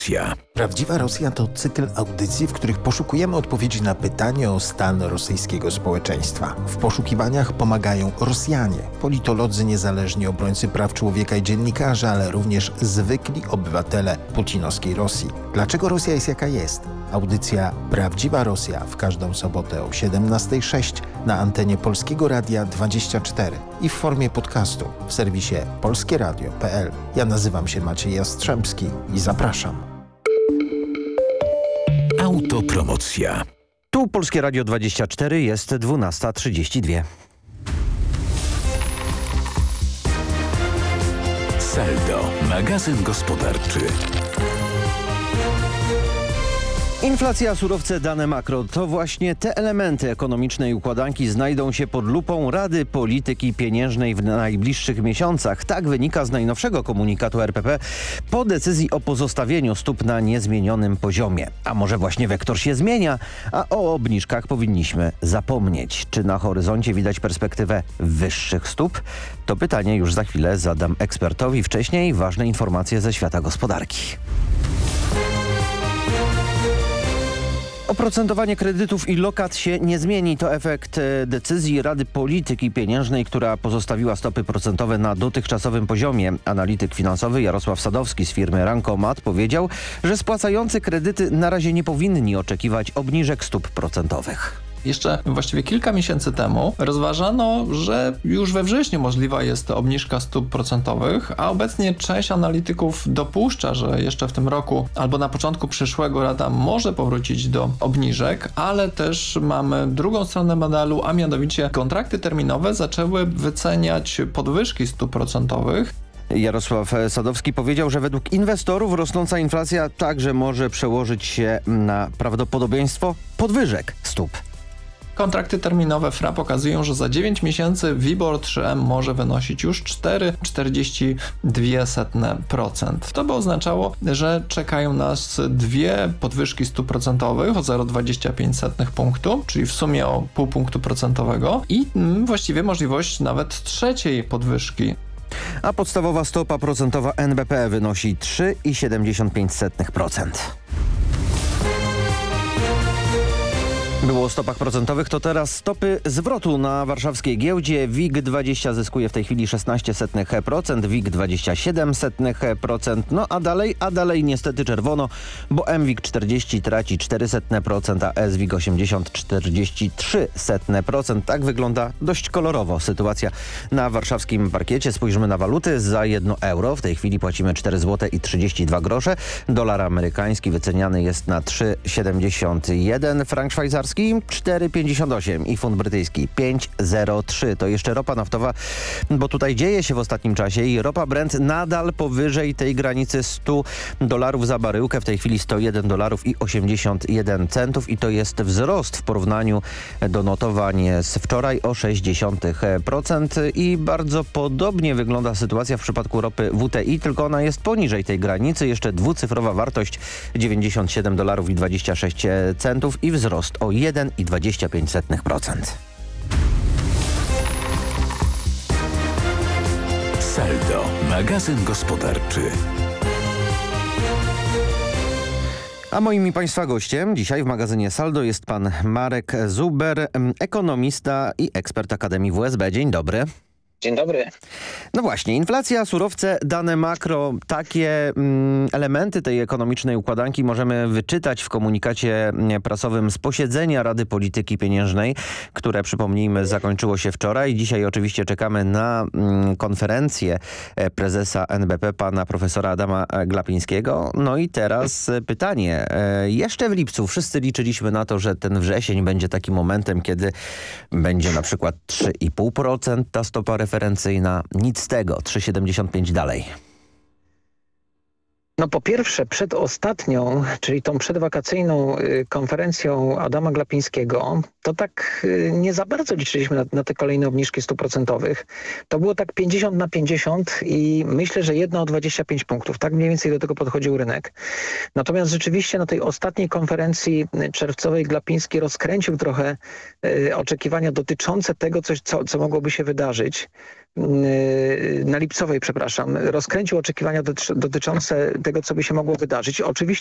Prawdziwa Rosja to cykl audycji, w których poszukujemy odpowiedzi na pytanie o stan rosyjskiego społeczeństwa. W poszukiwaniach pomagają Rosjanie, politolodzy, niezależni obrońcy praw człowieka i dziennikarze, ale również zwykli obywatele putinowskiej Rosji. Dlaczego Rosja jest jaka jest? Audycja Prawdziwa Rosja w każdą sobotę o 17:06 na antenie Polskiego Radia 24 i w formie podcastu w serwisie polskieradio.pl. Ja nazywam się Maciej Jastrzębski i zapraszam. Autopromocja. Tu Polskie Radio 24, jest 12:32. Saldo, magazyn gospodarczy. Inflacja, surowce, dane makro. To właśnie te elementy ekonomicznej układanki znajdą się pod lupą Rady Polityki Pieniężnej w najbliższych miesiącach. Tak wynika z najnowszego komunikatu RPP po decyzji o pozostawieniu stóp na niezmienionym poziomie. A może właśnie wektor się zmienia, a o obniżkach powinniśmy zapomnieć. Czy na horyzoncie widać perspektywę wyższych stóp? To pytanie już za chwilę zadam ekspertowi. Wcześniej ważne informacje ze świata gospodarki. Oprocentowanie kredytów i lokat się nie zmieni. To efekt decyzji Rady Polityki Pieniężnej, która pozostawiła stopy procentowe na dotychczasowym poziomie. Analityk finansowy Jarosław Sadowski z firmy Rankomat powiedział, że spłacający kredyty na razie nie powinni oczekiwać obniżek stóp procentowych. Jeszcze właściwie kilka miesięcy temu rozważano, że już we wrześniu możliwa jest obniżka stóp procentowych, a obecnie część analityków dopuszcza, że jeszcze w tym roku albo na początku przyszłego Rada może powrócić do obniżek, ale też mamy drugą stronę medalu, a mianowicie kontrakty terminowe zaczęły wyceniać podwyżki stóp procentowych. Jarosław Sadowski powiedział, że według inwestorów rosnąca inflacja także może przełożyć się na prawdopodobieństwo podwyżek stóp. Kontrakty terminowe FRA pokazują, że za 9 miesięcy WIBOR 3M może wynosić już 4,42%. To by oznaczało, że czekają nas dwie podwyżki stóp procentowych o 0,25 punktu, czyli w sumie o pół punktu procentowego i właściwie możliwość nawet trzeciej podwyżki. A podstawowa stopa procentowa NBP wynosi 3,75%. Było o stopach procentowych, to teraz stopy zwrotu na warszawskiej giełdzie. WIG20 zyskuje w tej chwili 0,16%, WIG 0,27%, no a dalej niestety czerwono, bo MWIG40 traci 0,04%, a SWIG 80 43%. Tak wygląda dość kolorowo sytuacja na warszawskim parkiecie. Spójrzmy na waluty. Za 1 euro w tej chwili płacimy 4 zł i 32 grosze. Dolar amerykański wyceniany jest na 3,71, frank szwajcarski 4,58 i funt brytyjski 5,03. To jeszcze ropa naftowa, bo tutaj dzieje się w ostatnim czasie i ropa Brent nadal powyżej tej granicy $100 za baryłkę. W tej chwili $101,81 i to jest wzrost w porównaniu do notowań z wczoraj o 0,6% i bardzo podobnie wygląda sytuacja w przypadku ropy WTI, tylko ona jest poniżej tej granicy. Jeszcze dwucyfrowa wartość $97,26 i wzrost o 1,25%. Saldo, magazyn gospodarczy. A moim i Państwa gościem dzisiaj w magazynie Saldo jest pan Marek Zuber, ekonomista i ekspert Akademii WSB. Dzień dobry. Dzień dobry. No właśnie, inflacja, surowce, dane makro, takie elementy tej ekonomicznej układanki możemy wyczytać w komunikacie prasowym z posiedzenia Rady Polityki Pieniężnej, które, przypomnijmy, zakończyło się wczoraj. Dzisiaj oczywiście czekamy na konferencję prezesa NBP, pana profesora Adama Glapińskiego. No i teraz pytanie. Jeszcze w lipcu wszyscy liczyliśmy na to, że ten wrzesień będzie takim momentem, kiedy będzie na przykład 3,5% ta stopa referencyjna. Nic z tego, 3,75 dalej. No po pierwsze, przed ostatnią, czyli tą przedwakacyjną konferencją Adama Glapińskiego, to tak nie za bardzo liczyliśmy na te kolejne obniżki stóp procentowych. To było tak 50/50 i myślę, że jedno o 25 punktów. Tak mniej więcej do tego podchodził rynek. Natomiast rzeczywiście na tej ostatniej konferencji czerwcowej Glapiński rozkręcił trochę oczekiwania dotyczące tego, co mogłoby się wydarzyć. na Lipcowej, przepraszam, rozkręcił oczekiwania dotyczące tego, co by się mogło wydarzyć. Oczywiście